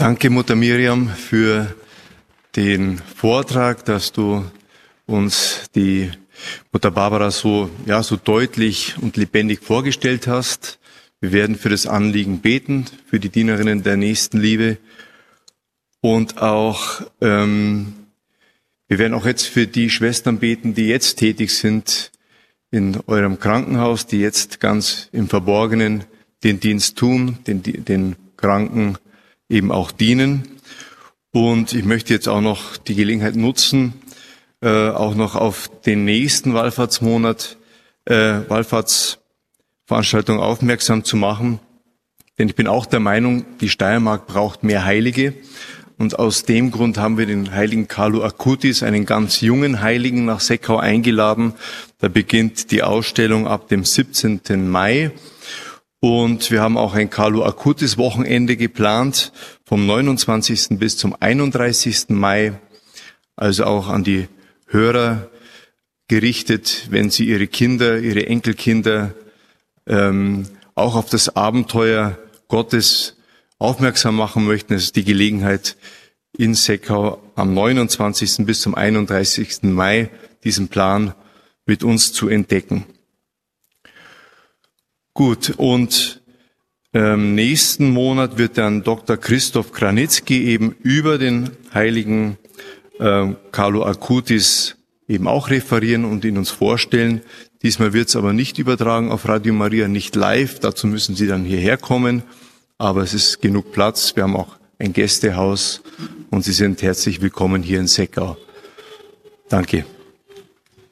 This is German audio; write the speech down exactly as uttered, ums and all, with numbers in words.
Danke, Mutter Miriam, für den Vortrag, dass du uns die Mutter Barbara so, ja, so deutlich und lebendig vorgestellt hast. Wir werden für das Anliegen beten, für die Dienerinnen der Nächstenliebe. Und auch, ähm, wir werden auch jetzt für die Schwestern beten, die jetzt tätig sind in eurem Krankenhaus, die jetzt ganz im Verborgenen den Dienst tun, den, den Kranken eben auch dienen. Und ich möchte jetzt auch noch die Gelegenheit nutzen, äh, auch noch auf den nächsten Wallfahrtsmonat, äh, Wallfahrtsveranstaltung aufmerksam zu machen. Denn ich bin auch der Meinung, die Steiermark braucht mehr Heilige. Und aus dem Grund haben wir den heiligen Carlo Acutis, einen ganz jungen Heiligen, nach Seckau eingeladen. Da beginnt die Ausstellung ab dem siebzehnten Mai. Und wir haben auch ein Carlo Acutis Wochenende geplant, vom neunundzwanzigsten bis zum einunddreißigsten Mai. Also auch an die Hörer gerichtet, wenn sie ihre Kinder, ihre Enkelkinder ähm, auch auf das Abenteuer Gottes aufmerksam machen möchten. Es ist die Gelegenheit, in Seckau am neunundzwanzigsten bis zum einunddreißigsten Mai diesen Plan mit uns zu entdecken. Gut, und ähm, nächsten Monat wird dann Doktor Christoph Kranitzky eben über den heiligen äh, Carlo Acutis eben auch referieren und ihn uns vorstellen. Diesmal wird es aber nicht übertragen auf Radio Maria, nicht live. Dazu müssen Sie dann hierher kommen. Aber es ist genug Platz. Wir haben auch ein Gästehaus und Sie sind herzlich willkommen hier in Seckau. Danke.